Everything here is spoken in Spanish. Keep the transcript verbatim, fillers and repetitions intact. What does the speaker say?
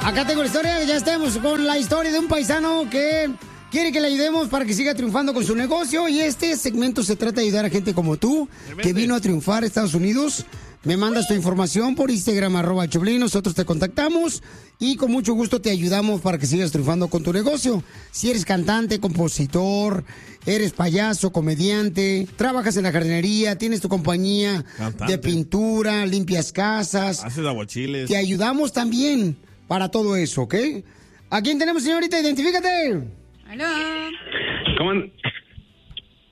Acá tengo la historia, ya estamos con la historia de un paisano que quiere que le ayudemos para que siga triunfando con su negocio. Y este segmento se trata de ayudar a gente como tú, que vino a triunfar a Estados Unidos. Me mandas tu información por Instagram, arroba Choplin, nosotros te contactamos y con mucho gusto te ayudamos para que sigas triunfando con tu negocio. Si eres cantante, compositor, eres payaso, comediante, trabajas en la jardinería, tienes tu compañía Cantante. de pintura, limpias casas. Haces aguachiles. Te ayudamos también para todo eso, ¿ok? ¿A quién tenemos, señorita? Identifícate. Hola. ¿Cómo, an-